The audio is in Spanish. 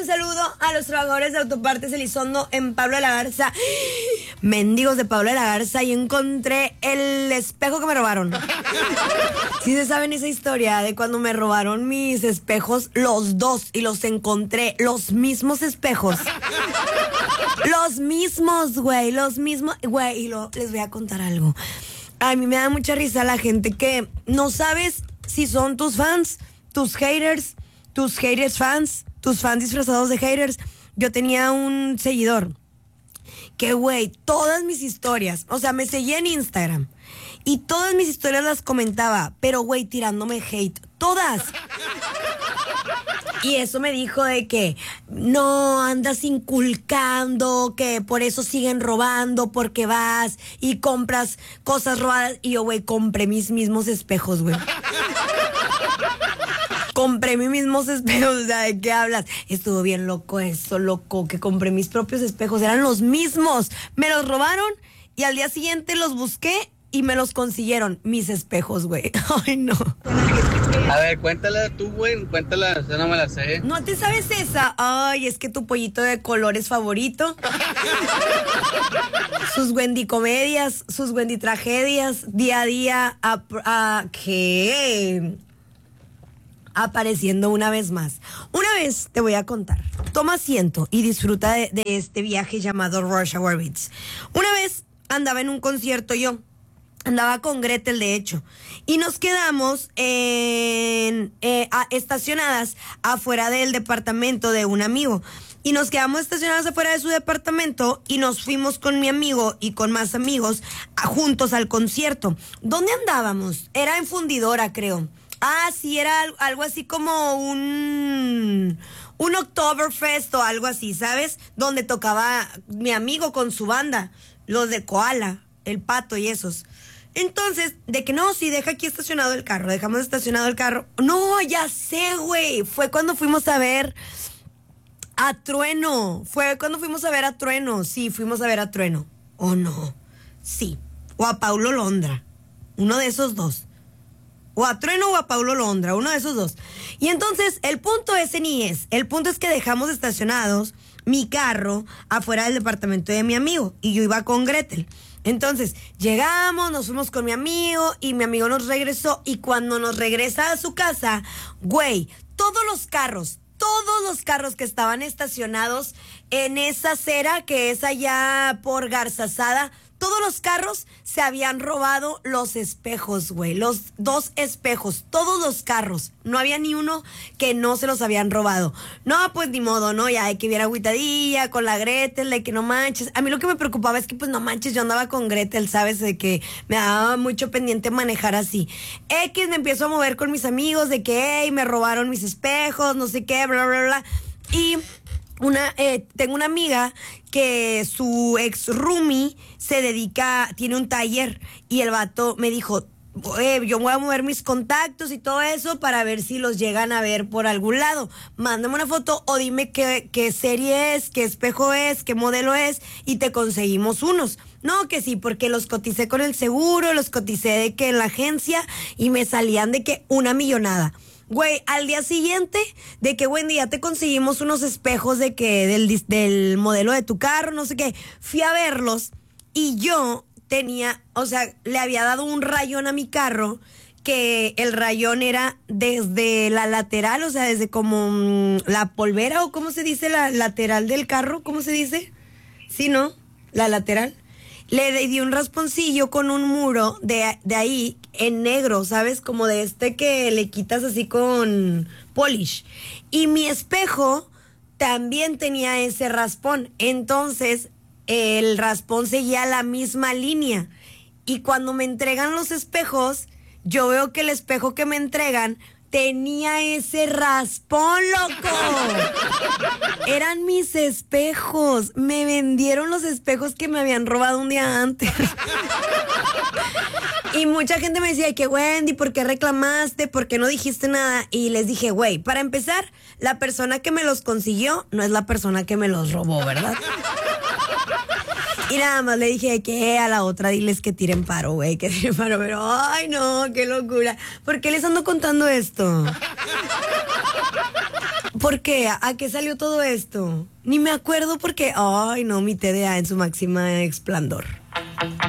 saludo a los trabajadores de Autopartes Elizondo en Pablo de la Garza. Mendigos de Pablo de la Garza, y encontré el espejo que me robaron. ¿Sí se saben esa historia de cuando me robaron mis espejos? Los dos, y los encontré, los mismos espejos. Los mismos, güey, los mismos. Güey, y les voy a contar algo. A mí me da mucha risa la gente que no sabes si son tus fans, tus haters fans, tus fans disfrazados de haters. Yo tenía un seguidor que, güey, todas mis historias, o sea, me seguía en Instagram y todas mis historias las comentaba, pero, güey, tirándome hate, todas. Y eso me dijo de que no andas inculcando, que por eso siguen robando, porque vas y compras cosas robadas. Y yo, güey, compré mis mismos espejos, güey. Compré mis mismos espejos, o sea, ¿de qué hablas? Estuvo bien loco eso, loco, que compré mis propios espejos, eran los mismos. Me los robaron y al día siguiente los busqué y me los consiguieron, mis espejos, güey. Ay, no. A ver, cuéntala tú, güey, cuéntala, yo no me la sé. ¿No te sabes esa? Ay, es que tu pollito de colores favorito. Sus Wendy comedias, sus Wendy tragedias, día a día, ¿qué? Apareciendo una vez más. Una vez te voy a contar. Toma asiento y disfruta de este viaje llamado Rush Hour Beats. Una vez andaba en un concierto yo. Andaba con Gretel, de hecho. Y nos quedamos estacionadas afuera del departamento de un amigo. Y nos quedamos estacionadas afuera de su departamento y nos fuimos con mi amigo y con más amigos juntos al concierto. ¿Dónde andábamos? Era en Fundidora, creo. Ah, sí, era algo así como un Oktoberfest o algo así, ¿sabes? Donde tocaba mi amigo con su banda, los de Koala, el Pato y esos. Entonces, de que no, sí, deja aquí estacionado el carro, dejamos estacionado el carro. No, ya sé, güey, fue cuando fuimos a ver a Trueno. Sí, fuimos a ver a Trueno. ¿O no? Sí. O a Paulo Londra. Uno de esos dos. O a Trueno o a Paulo Londra, uno de esos dos. Y entonces, el punto ese ni es. El punto es que dejamos estacionados mi carro afuera del departamento de mi amigo. Y yo iba con Gretel. Entonces, llegamos, nos fuimos con mi amigo y mi amigo nos regresó. Y cuando nos regresa a su casa, güey, todos los carros que estaban estacionados en esa acera que es allá por Garzazada, todos los carros se habían robado los espejos, güey. Los 2 espejos, todos los carros. No había ni uno que no se los habían robado. No, pues ni modo, ¿no? Ya hay que ir agüitadilla con la Gretel, de que no manches. A mí lo que me preocupaba es que, pues no manches, yo andaba con Gretel, ¿sabes? De que me daba mucho pendiente manejar así. Me empiezo a mover con mis amigos de que, hey, me robaron mis espejos, no sé qué, bla, bla, bla. Y tengo una amiga que su ex roomie tiene un taller y el vato me dijo, yo voy a mover mis contactos y todo eso para ver si los llegan a ver por algún lado. Mándame una foto o dime qué serie es, qué espejo es, qué modelo es y te conseguimos unos. No, que sí, porque los coticé con el seguro, los coticé de que en la agencia y me salían de que 1 millonada. Güey, al día siguiente, de que, Wendy, ya te conseguimos unos espejos de que del modelo de tu carro, no sé qué. Fui a verlos y yo tenía, o sea, le había dado un rayón a mi carro, que el rayón era desde la lateral, o sea, desde como la polvera, o ¿cómo se dice? La lateral del carro, ¿cómo se dice? Sí, ¿no? La lateral. Le di un rasponcillo con un muro de ahí en negro, ¿sabes? Como de que le quitas así con polish. Y mi espejo también tenía ese raspón. Entonces, el raspón seguía la misma línea. Y cuando me entregan los espejos, yo veo que el espejo que me entregan tenía ese raspón, loco. Eran mis espejos. Me vendieron los espejos que me habían robado un día antes. Y mucha gente me decía que, Wendy, ¿por qué reclamaste? ¿Por qué no dijiste nada? Y les dije, güey, para empezar, la persona que me los consiguió no es la persona que me los robó, ¿verdad? Y nada más le dije que a la otra diles que tiren paro, güey, que tiren paro. Pero, ay, no, qué locura. ¿Por qué les ando contando esto? ¿Por qué? ¿A qué salió todo esto? Ni me acuerdo porque, ay no, mi TDA en su máxima esplendor.